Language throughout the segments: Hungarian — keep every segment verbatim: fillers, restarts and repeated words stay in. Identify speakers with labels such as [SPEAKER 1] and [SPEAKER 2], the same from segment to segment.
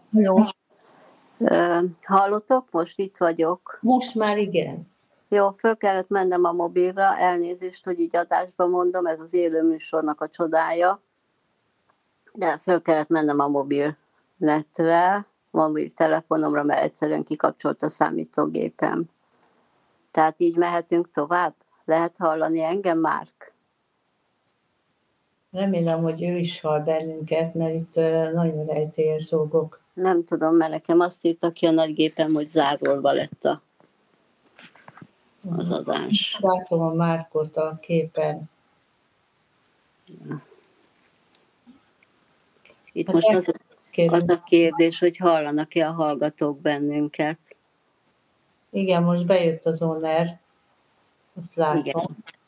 [SPEAKER 1] Halló.
[SPEAKER 2] Ö, hallotok? Most itt vagyok.
[SPEAKER 1] Most már igen.
[SPEAKER 2] Jó, föl kellett mennem a mobilra, elnézést, hogy így adásba mondom, ez az élő műsornak a csodája. De föl kellett mennem a mobil netre, mobil telefonomra, mert egyszerűen kikapcsolt a számítógépem. Tehát így mehetünk tovább? Lehet hallani engem, Márk?
[SPEAKER 1] Remélem, hogy ő is hall bennünket, mert itt nagyon rejtélyes dolgok.
[SPEAKER 2] Nem tudom, mert nekem azt írta ki a nagygépem, hogy zárolva lett a, az adás.
[SPEAKER 1] Látom a Márkot a képen.
[SPEAKER 2] Itt hát most az, az a kérdés, hogy hallanak-e a hallgatók bennünket.
[SPEAKER 1] Igen, most bejött az Oner. Azt látom. Igen.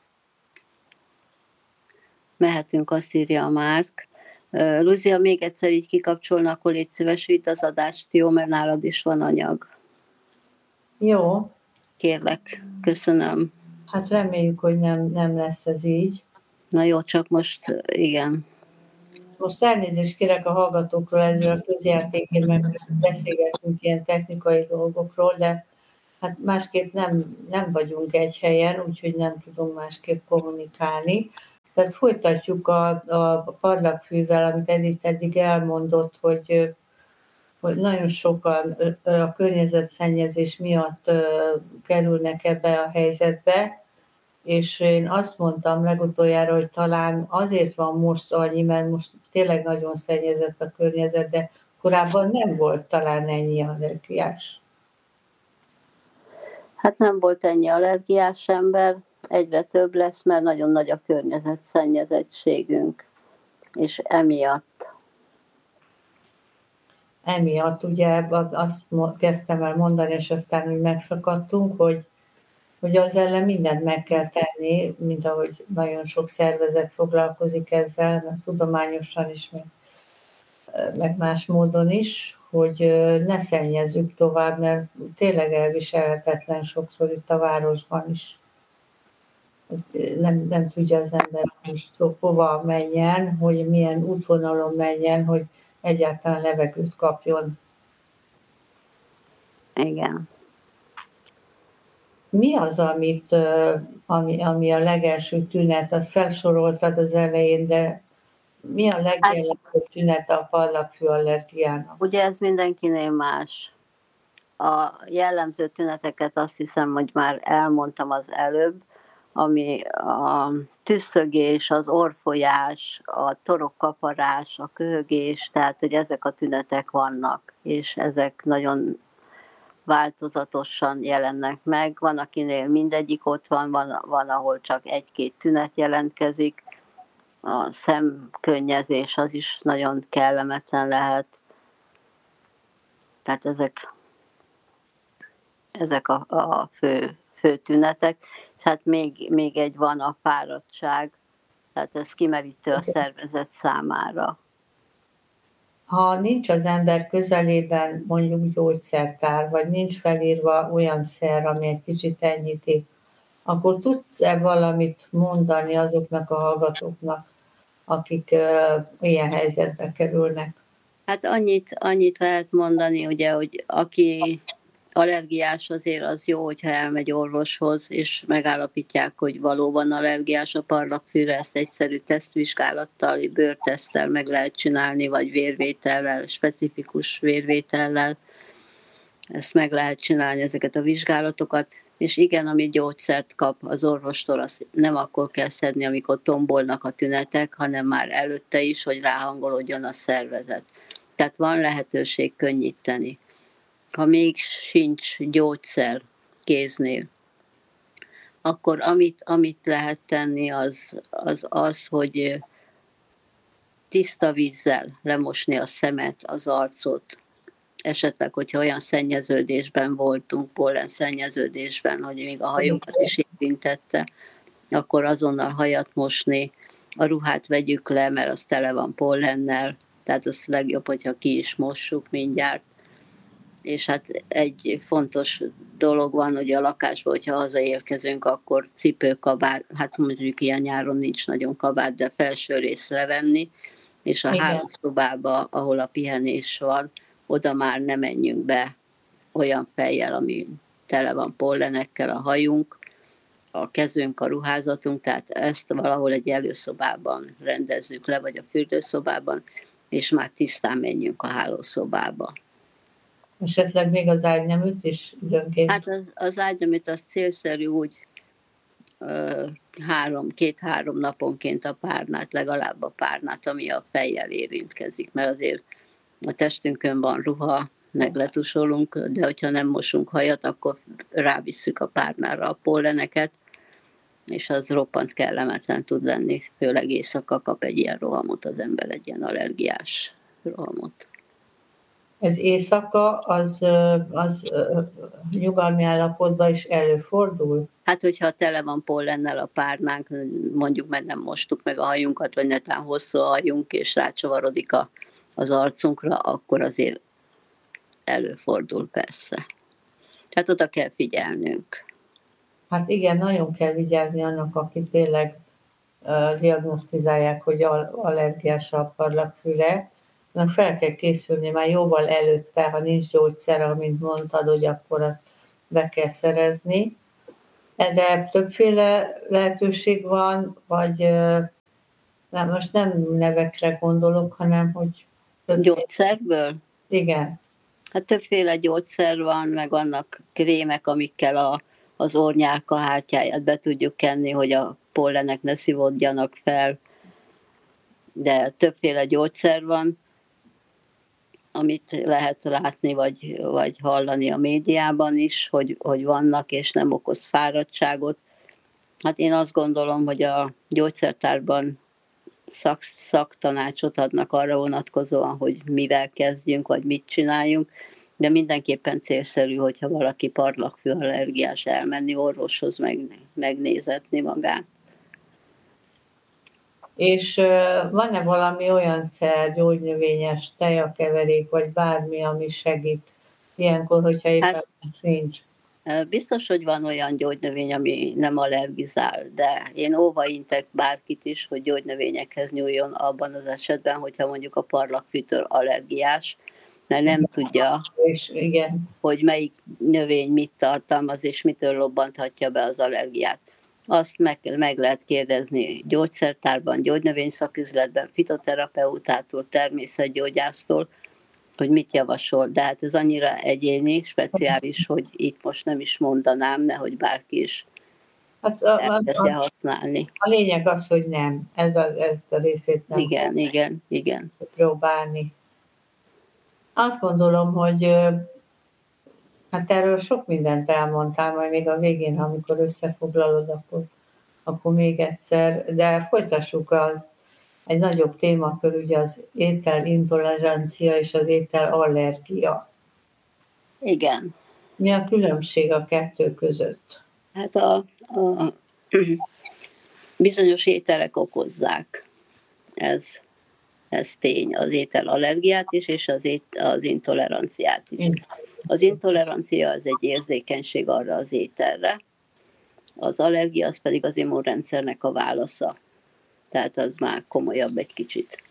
[SPEAKER 2] Mehetünk, azt írja a Márk. Uh, Luzia, még egyszer így kikapcsolna, akkor légy szíves, vidd az adást, jó, mert nálad is van anyag.
[SPEAKER 1] Jó.
[SPEAKER 2] Kérlek, köszönöm.
[SPEAKER 1] Hát reméljük, hogy nem, nem lesz ez így.
[SPEAKER 2] Na jó, csak most, igen.
[SPEAKER 1] Most elnézést kérek a hallgatókról ezzel a közjátékért, mert beszélgetünk ilyen technikai dolgokról, de hát másképp nem, nem vagyunk egy helyen, úgyhogy nem tudunk másképp kommunikálni. Tehát folytatjuk a, a parlagfűvel, amit Edith eddig elmondott, hogy, hogy nagyon sokan a környezetszennyezés miatt kerülnek ebbe a helyzetbe, és én azt mondtam legutoljára, hogy talán azért van most annyi, mert most tényleg nagyon szennyezett a környezet, de korábban nem volt talán ennyi allergiás.
[SPEAKER 2] Hát nem volt ennyi allergiás ember, egyre több lesz, mert nagyon nagy a környezetszennyezettségünk, és emiatt.
[SPEAKER 1] Emiatt ugye azt kezdtem el mondani, és aztán úgy megszakadtunk, hogy, hogy az ellen mindent meg kell tenni, mint ahogy nagyon sok szervezet foglalkozik ezzel, meg tudományosan is, meg, meg más módon is, hogy ne szennyezzük tovább, mert tényleg elviselhetetlen sokszor itt a városban is. Nem, nem tudja az ember most hova menjen, hogy milyen útvonalon menjen, hogy egyáltalán levegőt kapjon.
[SPEAKER 2] Igen.
[SPEAKER 1] Mi az, amit, ami, ami a legelső tünet, azt felsoroltad az elején, de mi a legjellemzőbb tünet a parlagfű allergiának?
[SPEAKER 2] Ugye ez mindenkinél más. A jellemző tüneteket azt hiszem, hogy már elmondtam az előbb, ami a tüsszögés, az orrfolyás, a torokkaparás, a köhögés, tehát hogy ezek a tünetek vannak, és ezek nagyon változatosan jelennek meg. Van, akinél mindegyik ott van, van, van ahol csak egy-két tünet jelentkezik. A szemkönnyezés az is nagyon kellemetlen lehet. Tehát ezek, ezek a, a fő, fő tünetek. És hát még, még egy van, a fáradtság, tehát ez kimerítő a szervezet számára.
[SPEAKER 1] Ha nincs az ember közelében mondjuk gyógyszertár, vagy nincs felírva olyan szer, ami egy kicsit enyhíti, akkor tudsz-e valamit mondani azoknak a hallgatóknak, akik uh, ilyen helyzetbe kerülnek?
[SPEAKER 2] Hát annyit, annyit lehet mondani, ugye, hogy aki allergiás, azért az jó, hogyha elmegy orvoshoz, és megállapítják, hogy valóban allergiás a parlagfűre, ezt egyszerű tesztvizsgálattal, bőrteszttel meg lehet csinálni, vagy vérvétellel, specifikus vérvétellel. Ezt meg lehet csinálni, ezeket a vizsgálatokat. És igen, ami gyógyszert kap az orvostól, azt nem akkor kell szedni, amikor tombolnak a tünetek, hanem már előtte is, hogy ráhangolódjon a szervezet. Tehát van lehetőség könnyíteni. Ha még sincs gyógyszer kéznél, akkor amit, amit lehet tenni, az, az az, hogy tiszta vízzel lemosni a szemet, az arcot. Esetleg, hogyha olyan szennyeződésben voltunk, pollen szennyeződésben, hogy még a hajunkat is érintette, akkor azonnal hajat mosni, a ruhát vegyük le, mert az tele van pollennel, tehát az legjobb, hogyha ki is mossuk mindjárt. És hát egy fontos dolog van, hogy a lakásban, hogyha hazaérkezünk, akkor cipő, kabát, hát mondjuk ilyen nyáron nincs nagyon kabát, de felső rész levenni, és a hálószobába, ahol a pihenés van, oda már ne menjünk be olyan fejjel, ami tele van pollenekkel a hajunk, a kezünk, a ruházatunk, tehát ezt valahol egy előszobában rendezzük le, vagy a fürdőszobában, és már tisztán menjünk a hálószobába.
[SPEAKER 1] Esetleg még az ágyneműt is időnként?
[SPEAKER 2] Hát az, az ágyneműt az célszerű úgy ö, három, két-három naponként a párnát, legalább a párnát, ami a fejjel érintkezik, mert azért a testünkön van ruha, meg letusolunk, de hogyha nem mosunk hajat, akkor rávisszük a párnára a polleneket, és az roppant kellemetlen tud lenni, főleg éjszaka kap egy ilyen rohamot az ember, egy ilyen allergiás rohamot.
[SPEAKER 1] Ez éjszaka, az, az nyugalmi állapotban is előfordul?
[SPEAKER 2] Hát, hogyha tele van pollennel a párnánk, mondjuk, mert nem mostuk meg a hajunkat, vagy netán hosszú a hajunk, és rácsavarodik a, az arcunkra, akkor azért előfordul persze. Tehát oda kell figyelnünk.
[SPEAKER 1] Hát igen, nagyon kell vigyázni annak, aki tényleg uh, diagnosztizálják, hogy allergiás a parlagfűre. Fel kell készülni már jóval előtte, ha nincs gyógyszer, amint mondtad, hogy akkor azt be kell szerezni. De többféle lehetőség van, vagy nem, most nem nevekre gondolok, hanem hogy...
[SPEAKER 2] Többféle... Gyógyszerből?
[SPEAKER 1] Igen.
[SPEAKER 2] Hát többféle gyógyszer van, meg vannak krémek, amikkel a, az ornyálka hártyáját be tudjuk kenni, hogy a pollenek ne szívódjanak fel. De többféle gyógyszer van, amit lehet látni, vagy, vagy hallani a médiában is, hogy, hogy vannak, és nem okoz fáradtságot. Hát én azt gondolom, hogy a gyógyszertárban szak, szaktanácsot adnak arra vonatkozóan, hogy mivel kezdjünk, vagy mit csináljunk, de mindenképpen célszerű, hogyha valaki parlagfű allergiás, elmenni orvoshoz, meg, megnézetni magát. És
[SPEAKER 1] uh, van-e valami olyan szer, gyógynövényes tejakeverék, vagy bármi, ami segít ilyenkor, hogyha éppen hát, nincs?
[SPEAKER 2] Biztos, hogy van olyan gyógynövény, ami nem allergizál, de én óva intek bárkit is, hogy gyógynövényekhez nyúljon abban az esetben, hogyha mondjuk a parlagfűtől allergiás, mert nem tudja,
[SPEAKER 1] és igen,
[SPEAKER 2] hogy melyik növény mit tartalmaz, és mitől lobbanthatja be az allergiát. Azt meg, meg lehet kérdezni gyógyszertárban, gyógynövényszaküzletben, fitoterapeutától, természetgyógyásztól, hogy mit javasol. De hát ez annyira egyéni, speciális, hogy itt most nem is mondanám, nehogy bárki is
[SPEAKER 1] hát a,
[SPEAKER 2] elkezdje
[SPEAKER 1] a,
[SPEAKER 2] használni.
[SPEAKER 1] A lényeg az, hogy nem. Ez a, ezt a részét nem
[SPEAKER 2] igen, igen, igen.
[SPEAKER 1] próbálni. Azt gondolom, hogy hát erről sok mindent elmondtál, majd még a végén, amikor összefoglalod, akkor, akkor még egyszer, de folytassuk a, egy nagyobb témakör, ugye az ételintolerancia és az ételallergia.
[SPEAKER 2] Igen.
[SPEAKER 1] Mi a különbség a kettő között?
[SPEAKER 2] Hát a, a bizonyos ételek okozzák. Ez, ez tény, az ételallergiát is, és az, ét, az intoleranciát is. Az intolerancia az egy érzékenység arra az ételre, az allergia az pedig az immunrendszernek a válasza. Tehát az már komolyabb egy kicsit.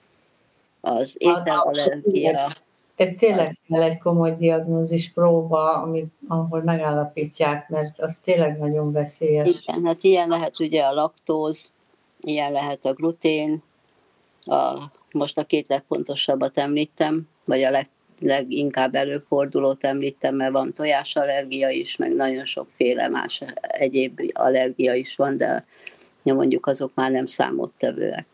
[SPEAKER 2] Az ételallergia...
[SPEAKER 1] Ez tényleg kell egy komoly diagnózis próba, amit, ahol megállapítják, mert az tényleg nagyon veszélyes.
[SPEAKER 2] Igen, hát ilyen lehet ugye a laktóz, ilyen lehet a glutén, a, most a két legfontosabbat említem, vagy a leg, leginkább előfordulót említem, mert van tojásallergia is, meg nagyon sokféle más egyéb allergia is van, de mondjuk azok már nem számottevőek.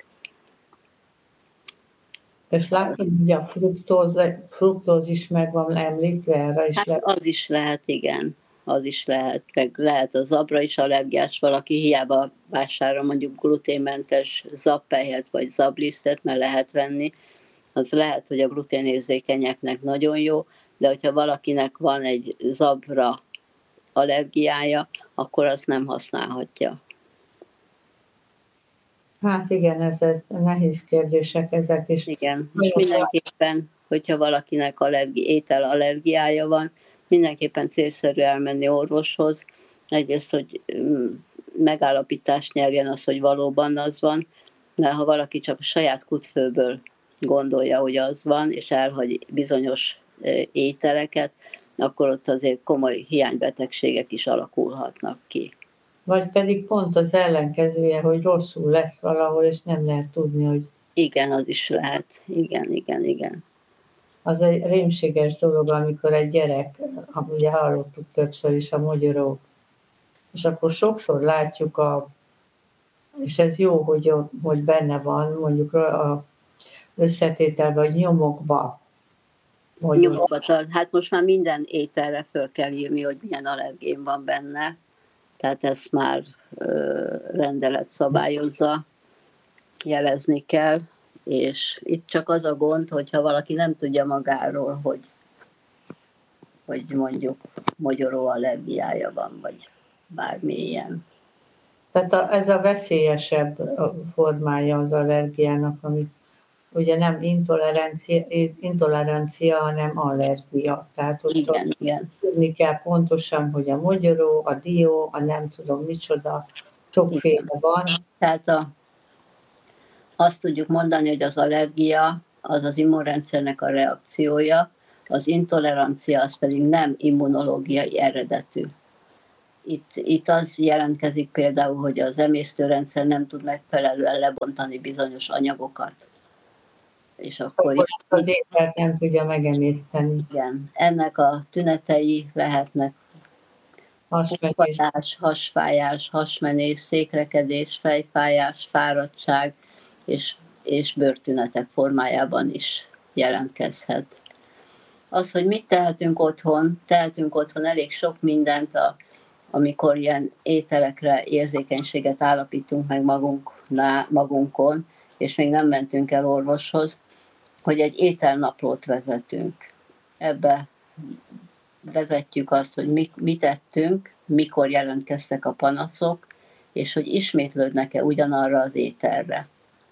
[SPEAKER 1] És látod, hogy a fruktóz, fruktóz is meg van említve, erre is
[SPEAKER 2] hát
[SPEAKER 1] lehet.
[SPEAKER 2] Az is lehet, igen. Az is lehet. Meg lehet a zabra is allergiás valaki, hiába vásárol mondjuk gluténmentes zabpehet vagy zablisztet, mert lehet venni. Az lehet, hogy a gluténérzékenyeknek nagyon jó, de hogyha valakinek van egy zabra allergiája, akkor azt nem használhatja.
[SPEAKER 1] Hát igen, ezek nehéz kérdések ezek is.
[SPEAKER 2] Igen, és mindenképpen, hogyha valakinek allergi, ételallergiája van, mindenképpen célszerű elmenni orvoshoz. Egyrészt, hogy megállapítást nyerjen az, hogy valóban az van, mert ha valaki csak a saját kutfőből gondolja, hogy az van, és elhagy bizonyos ételeket, akkor ott azért komoly hiánybetegségek is alakulhatnak ki.
[SPEAKER 1] Vagy pedig pont az ellenkezője, hogy rosszul lesz valahol, és nem lehet tudni, hogy...
[SPEAKER 2] Igen, az is lehet. Igen, igen, igen.
[SPEAKER 1] Az egy rémséges dolog, amikor egy gyerek, ugye hallottuk többször is, a mogyoró, és akkor sokszor látjuk, a, és ez jó, hogy, hogy benne van, mondjuk a összetételben, vagy nyomokba.
[SPEAKER 2] Nyomokba tart. Hát most már minden ételre föl kell írni, hogy milyen allergén van benne. Tehát ezt már ö, rendelet szabályozza, jelezni kell, és itt csak az a gond, hogyha valaki nem tudja magáról, hogy, hogy mondjuk mogyoró allergiája van, vagy bármilyen.
[SPEAKER 1] Tehát a, ez a veszélyesebb formája az allergiának, amit ugye nem intolerancia, intolerancia hanem allergia. Tehát ott
[SPEAKER 2] igen, ott igen.
[SPEAKER 1] tudni kell pontosan, hogy a mogyoró, a dió, a nem tudom micsoda, sokféle igen. van.
[SPEAKER 2] Tehát a, azt tudjuk mondani, hogy az allergia az az immunrendszernek a reakciója, az intolerancia az pedig nem immunológiai eredetű. Itt, itt az jelentkezik például, hogy az emésztőrendszer nem tud megfelelően lebontani bizonyos anyagokat. És akkor,
[SPEAKER 1] akkor az ételt nem tudja megemészteni.
[SPEAKER 2] Igen. Ennek a tünetei lehetnek hasmenés, hasfájás, hasmenés, székrekedés, fejfájás, fáradtság és, és bőrtünetek formájában is jelentkezhet. Az, hogy mit tehetünk otthon, tehetünk otthon elég sok mindent, a, amikor ilyen ételekre érzékenységet állapítunk meg magunknál, magunkon, és még nem mentünk el orvoshoz, hogy egy ételnaplót vezetünk. Ebbe vezetjük azt, hogy mi, mit ettünk, mikor jelentkeztek a panaszok, és hogy ismétlődnek-e ugyanarra az ételre.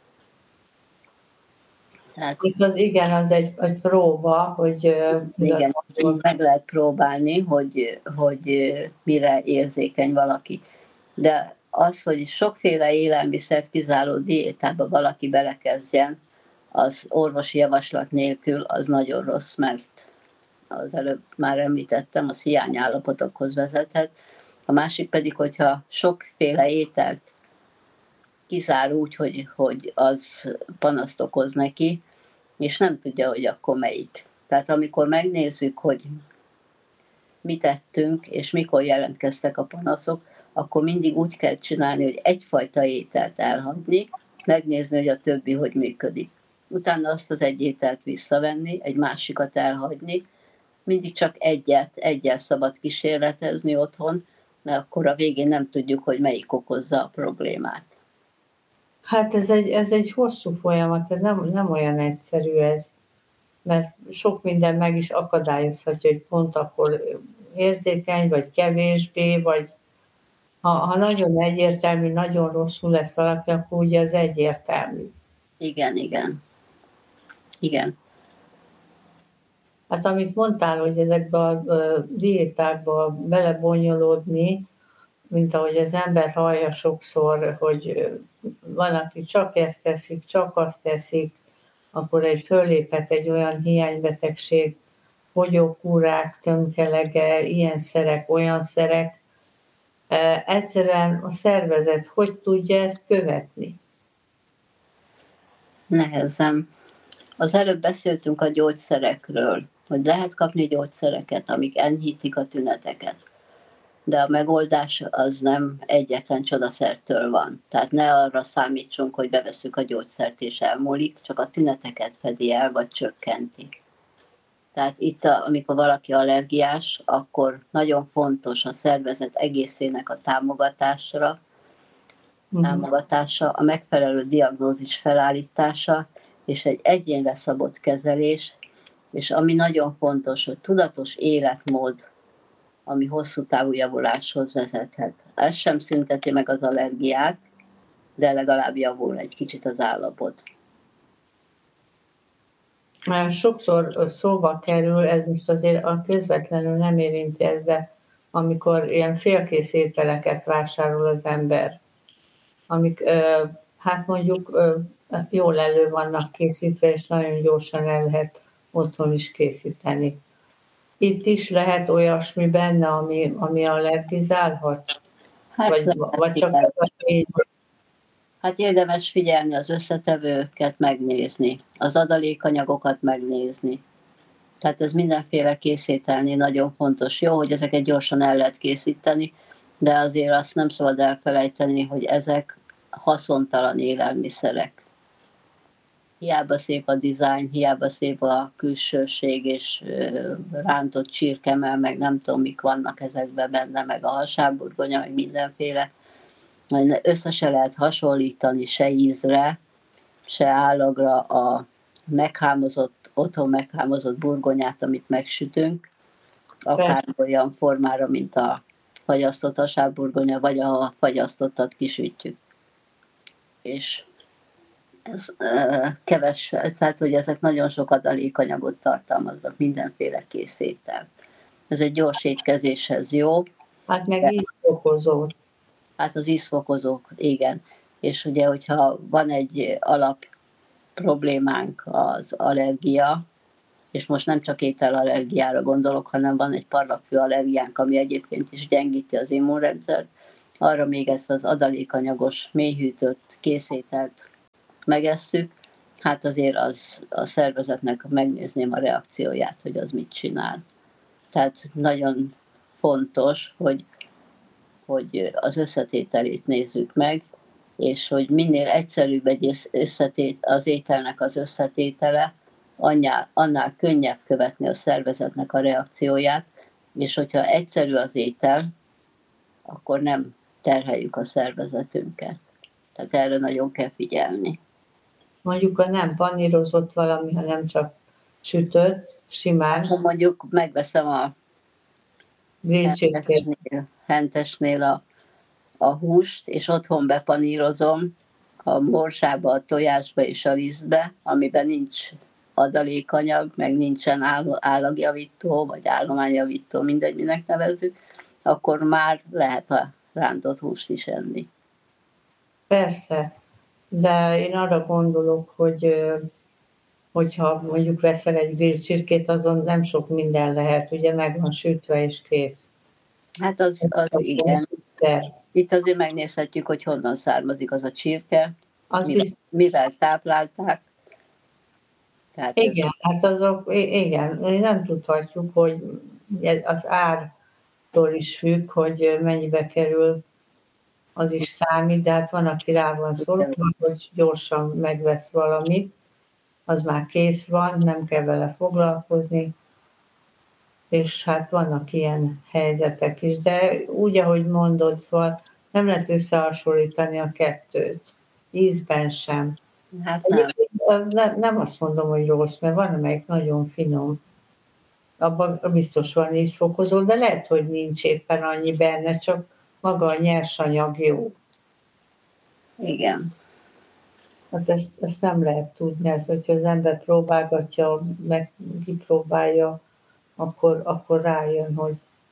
[SPEAKER 1] Tehát, itt az igen, az egy, egy próba, hogy...
[SPEAKER 2] Igen, így meg lehet próbálni, hogy, hogy mire érzékeny valaki. De az, hogy sokféle élelmiszert kizáró diétába valaki belekezdjen, az orvosi javaslat nélkül az nagyon rossz, mert az előbb már említettem, az hiányállapotokhoz vezethet. A másik pedig, hogyha sokféle ételt kizár úgy, hogy, hogy az panaszt okoz neki, és nem tudja, hogy akkor melyik. Tehát amikor megnézzük, hogy mit ettünk, és mikor jelentkeztek a panaszok, akkor mindig úgy kell csinálni, hogy egyfajta ételt elhagyni, megnézni, hogy a többi hogy működik. Utána azt az egy ételt visszavenni, egy másikat elhagyni, mindig csak egyet, egyel szabad kísérletezni otthon, mert akkor a végén nem tudjuk, hogy melyik okozza a problémát.
[SPEAKER 1] Hát ez egy, ez egy hosszú folyamat, ez nem, nem olyan egyszerű ez, mert sok minden meg is akadályozhatja, hogy pont akkor érzékeny, vagy kevésbé, vagy ha, ha nagyon egyértelmű, nagyon rosszul lesz valaki, akkor ugye az egyértelmű.
[SPEAKER 2] Igen, igen. Igen.
[SPEAKER 1] Hát amit mondtál, hogy ezekbe a diétákba belebonyolódni, mint ahogy az ember hallja sokszor, hogy van, aki csak ezt teszik, csak azt teszik, akkor egy fölléphet egy olyan hiánybetegség, fogyókúrák, tömkelege, ilyen szerek, olyan szerek. Egyszerűen a szervezet hogy tudja ezt követni?
[SPEAKER 2] Nehezen. Az előbb beszéltünk a gyógyszerekről, hogy lehet kapni gyógyszereket, amik enyhítik a tüneteket. De a megoldás az nem egyetlen csodaszertől van. Tehát ne arra számítsunk, hogy bevesszük a gyógyszert és elmúlik, csak a tüneteket fedi el, vagy csökkenti. Tehát itt, amikor valaki allergiás, akkor nagyon fontos a szervezet egészének a támogatásra, mm. támogatása, a megfelelő diagnózis felállítása, és egy egyénre szabott kezelés, és ami nagyon fontos, hogy tudatos életmód, ami hosszú távú javuláshoz vezethet. Ez sem szünteti meg az allergiát, de legalább javul egy kicsit az állapot.
[SPEAKER 1] Már sokszor szóba kerül, ez most azért a közvetlenül nem érinti ez, de amikor ilyen félkész ételeket vásárol az ember, amik hát mondjuk hát jól elő vannak készítve, és nagyon gyorsan el lehet otthon is készíteni. Itt is lehet olyasmi benne, ami, ami allergizálhat?
[SPEAKER 2] Hát,
[SPEAKER 1] Vagy,
[SPEAKER 2] lehet,
[SPEAKER 1] vagy csak
[SPEAKER 2] igen.
[SPEAKER 1] ez a tény,
[SPEAKER 2] Hát érdemes figyelni az összetevőket megnézni, az adalékanyagokat megnézni. Tehát ez mindenféle készételnél nagyon fontos. Jó, hogy ezeket gyorsan el lehet készíteni, de azért azt nem szabad elfelejteni, hogy ezek haszontalan élelmiszerek. Hiába szép a dizájn, hiába szép a külsőség, és rántott csirkemell, meg nem tudom, mik vannak ezekben benne, meg a hasábburgonya, meg mindenféle. Össze se lehet hasonlítani se ízre, se állagra a meghámozott, otthon meghámozott burgonyát, amit megsütünk, akár olyan formára, mint a fagyasztott hasábburgonya, vagy a fagyasztottat kisütjük. És ez keves, tehát hogy ezek nagyon sok adalékanyagot tartalmaznak, mindenféle készétel. Ez egy gyors étkezéshez jó.
[SPEAKER 1] Hát meg ízfokozó.
[SPEAKER 2] Hát az ízfokozók, igen. És ugye, hogyha van egy alap problémánk, az allergia, és most nem csak ételallergiára gondolok, hanem van egy parlagfű allergiánk, ami egyébként is gyengíti az immunrendszert, arra még ezt az adalékanyagos, mélyhűtött készételt megesszük, hát azért az a szervezetnek megnézném a reakcióját, hogy az mit csinál. Tehát nagyon fontos, hogy, hogy az összetételét nézzük meg, és hogy minél egyszerűbb egy összetét, az ételnek az összetétele, annál, annál könnyebb követni a szervezetnek a reakcióját, és hogyha egyszerű az étel, akkor nem terheljük a szervezetünket. Tehát erre nagyon kell figyelni.
[SPEAKER 1] Mondjuk a nem panírozott valami, hanem csak sütött, simán.
[SPEAKER 2] Hát, mondjuk megveszem a
[SPEAKER 1] hentesnél,
[SPEAKER 2] hentesnél a, a húst, és otthon bepanírozom a morsába, a tojásba és a lisztbe, amiben nincs adalékanyag, meg nincsen állagjavító, vagy állományjavító, mindegy, minek nevezzük, akkor már lehet a rántott húst is enni.
[SPEAKER 1] Persze, de én arra gondolok, hogy hogyha mondjuk veszel egy grill csirkét, azon nem sok minden lehet, ugye meg van sütve és kész.
[SPEAKER 2] Hát az, az igen. Itt azért megnézhetjük, hogy honnan származik az a csirke, az mivel, mivel táplálták.
[SPEAKER 1] Tehát igen, ez... hát azok, igen, nem tudhatjuk, hogy az ártól is függ, hogy mennyibe kerül, az is számít, de hát van, aki rá van szólva, hogy gyorsan megvesz valamit, az már kész van, nem kell vele foglalkozni, és hát vannak ilyen helyzetek is, de úgy, ahogy mondod, szóval nem lehet összehasonlítani a kettőt, ízben sem.
[SPEAKER 2] Hát nem.
[SPEAKER 1] nem. Nem azt mondom, hogy rossz, mert van, amelyik nagyon finom, abban biztos van ízfokozó, de lehet, hogy nincs éppen annyi benne, csak maga a nyersanyag jó.
[SPEAKER 2] Igen.
[SPEAKER 1] Hát ezt, ezt nem lehet tudni, ezt, hogyha az ember próbálgatja, meg kipróbálja, akkor, akkor rájön, hogy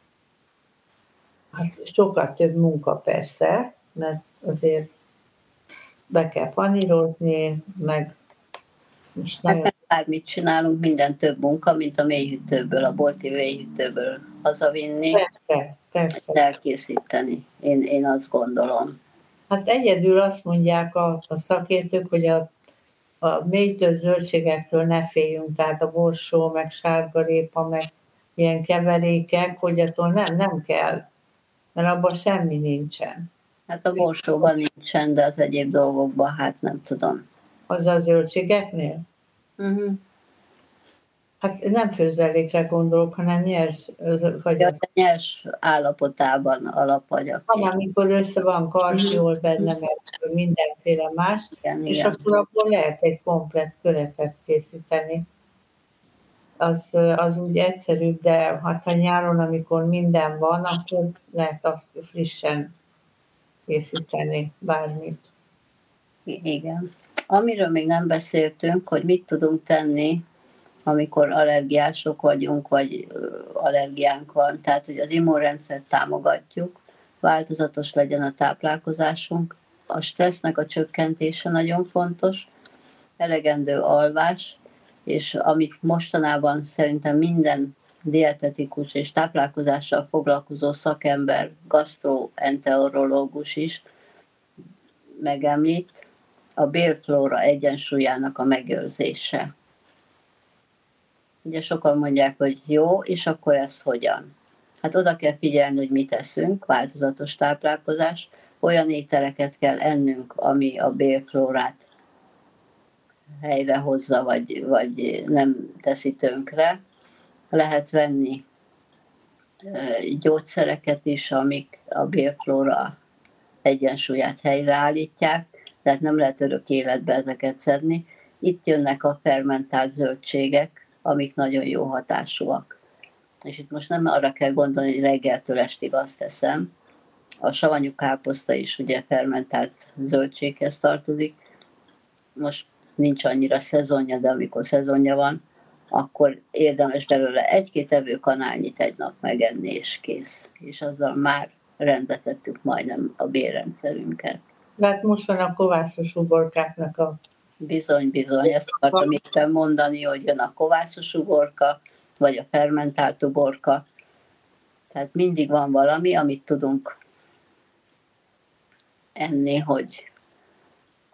[SPEAKER 1] hát sokkal több munka persze, mert azért be kell panírozni, meg
[SPEAKER 2] most nagyon... Hát bármit csinálunk, minden több munka, mint a mélyhűtőből, a bolti mélyhűtőből hazavinni,
[SPEAKER 1] persze, persze.
[SPEAKER 2] elkészíteni. Én, én azt gondolom.
[SPEAKER 1] Hát egyedül azt mondják a, a szakértők, hogy a, a mélyhűtött zöldségektől ne féljünk, tehát a borsó, meg sárgarépa, meg ilyen keverékek, hogy attól nem, nem kell, mert abban semmi nincsen.
[SPEAKER 2] Hát a borsóban nincsen, de az egyéb dolgokban, hát nem tudom.
[SPEAKER 1] Az a zöldségeknél? Uh-huh. Hát nem főzelékre gondolok, hanem nyers
[SPEAKER 2] vagy ja, az... nyers állapotában alapanyag.
[SPEAKER 1] Van, amikor össze van karfiol benne, mert mindenféle más, igen, és igen. Akkor abból lehet egy komplett köretet készíteni. Az, az úgy egyszerűbb, de hát ha nyáron, amikor minden van, akkor lehet azt frissen készíteni bármit.
[SPEAKER 2] Igen. Amiről még nem beszéltünk, hogy mit tudunk tenni, amikor allergiások vagyunk, vagy allergiánk van, tehát hogy az immunrendszert támogatjuk, változatos legyen a táplálkozásunk, a stressznek a csökkentése nagyon fontos, elegendő alvás, és amit mostanában szerintem minden dietetikus és táplálkozással foglalkozó szakember, gasztroenterológus is megemlít, a bélflóra egyensúlyának a megőrzése. Ugye sokan mondják, hogy jó, és akkor ez hogyan? Hát oda kell figyelni, hogy mit eszünk, változatos táplálkozás, olyan ételeket kell ennünk, ami a bélflórát helyrehozza, vagy, vagy nem teszi tönkre. Lehet venni gyógyszereket is, amik a bélflóra egyensúlyát helyreállítják, tehát nem lehet örök életbe ezeket szedni. Itt jönnek a fermentált zöldségek, amik nagyon jó hatásúak. És itt most nem arra kell gondolni, hogy reggeltől estig azt teszem. A savanyú káposzta is ugye fermentált zöldséghez tartozik. Most nincs annyira szezonja, de amikor szezonja van, akkor érdemes belőle egy-két evőkanálnyit egy nap megenni, és kész. És azzal már rendbe tettük majdnem a bélrendszerünket.
[SPEAKER 1] Hát most van a kovászos uborkáknak a...
[SPEAKER 2] Bizony, bizony, ezt akartam éppen mondani, hogy jön a kovászos uborka, vagy a fermentált uborka. Tehát mindig van valami, amit tudunk enni, hogy